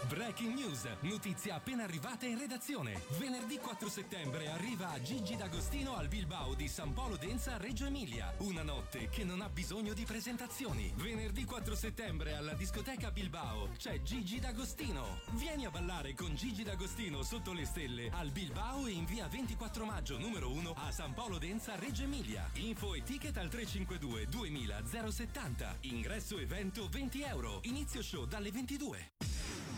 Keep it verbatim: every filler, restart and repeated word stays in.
Breaking news, notizia appena arrivata in redazione. Venerdì quattro settembre arriva Gigi D'Agostino al Bilbao di San Polo Denza, Reggio Emilia. Una notte che non ha bisogno di presentazioni. Venerdì quattro settembre alla discoteca Bilbao c'è Gigi D'Agostino. Vieni a ballare con Gigi D'Agostino sotto le stelle al Bilbao e in via ventiquattro maggio numero uno a San Polo Denza, Reggio Emilia. Info e ticket al tre cinque due duemila zero settanta. Ingresso evento venti euro. Inizio show dalle ventidue.